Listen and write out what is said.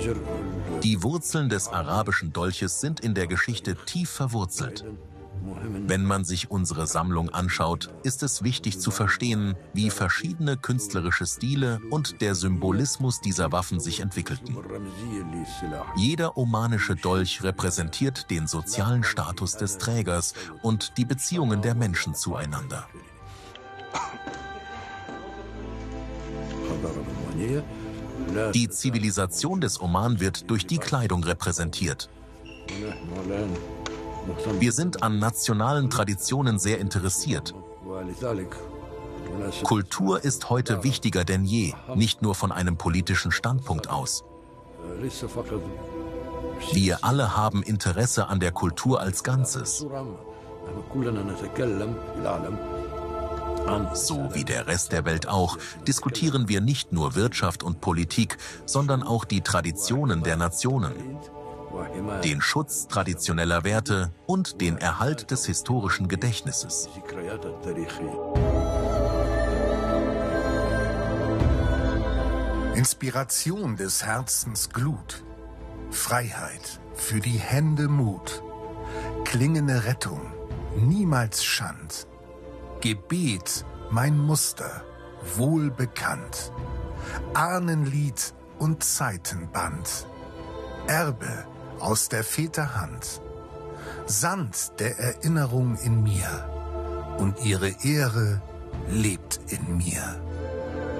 Die Wurzeln des arabischen Dolches sind in der Geschichte tief verwurzelt. Wenn man sich unsere Sammlung anschaut, ist es wichtig zu verstehen, wie verschiedene künstlerische Stile und der Symbolismus dieser Waffen sich entwickelten. Jeder omanische Dolch repräsentiert den sozialen Status des Trägers und die Beziehungen der Menschen zueinander. Die Zivilisation des Oman wird durch die Kleidung repräsentiert. Wir sind an nationalen Traditionen sehr interessiert. Kultur ist heute wichtiger denn je, nicht nur von einem politischen Standpunkt aus. Wir alle haben Interesse an der Kultur als Ganzes. So wie der Rest der Welt auch, diskutieren wir nicht nur Wirtschaft und Politik, sondern auch die Traditionen der Nationen, den Schutz traditioneller Werte und den Erhalt des historischen Gedächtnisses. Inspiration des Herzens Glut, Freiheit, für die Hände Mut, klingende Rettung, niemals Schand, Gebet, mein Muster, wohlbekannt, Ahnenlied und Zeitenband, Erbe aus der Väter Hand, Sand der Erinnerung in mir, und ihre Ehre lebt in mir.